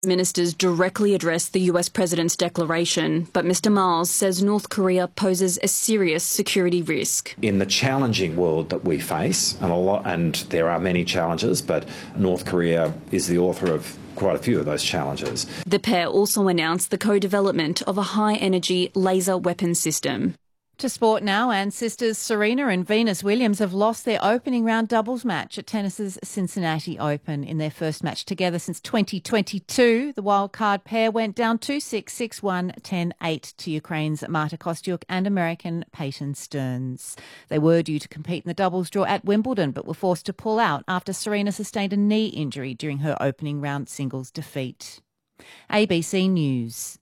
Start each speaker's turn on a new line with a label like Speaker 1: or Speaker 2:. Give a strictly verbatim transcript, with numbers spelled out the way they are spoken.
Speaker 1: Ministers directly addressed the U S president's declaration, but Mister Miles says North Korea poses a serious security risk.
Speaker 2: In the challenging world that we face, and, a lot, and there are many challenges, but North Korea is the author of quite a few of those challenges.
Speaker 1: The pair also announced the co-development of a high-energy laser weapon system.
Speaker 3: To sport now, and sisters Serena and Venus Williams have lost their opening round doubles match at tennis's Cincinnati Open. In their first match together since twenty twenty-two, the wildcard pair went down two six, six one, ten eight to Ukraine's Marta Kostyuk and American Peyton Stearns. They were due to compete in the doubles draw at Wimbledon, but were forced to pull out after Serena sustained a knee injury during her opening round singles defeat. A B C News.